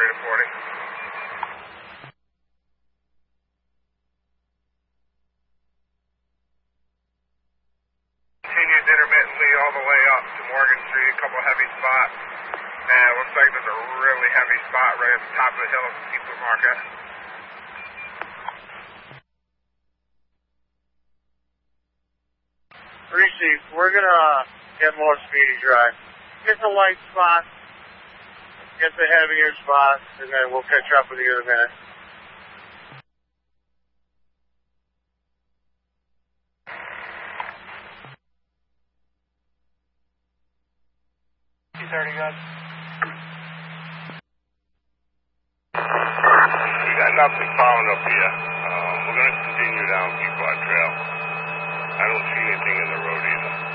to 40. Continues intermittently all the way up to Morgan Street, a couple heavy spots. And it looks like there's a really heavy spot right at the top of the hill at the seafood market. 3 Chief, we're gonna get more speedy dry. Get the light spots, get the heavier spots, and then we'll catch up with you in a minute. He's already got. We got nothing found up here. We're going to continue down Peapod Trail. I don't see anything in the road either.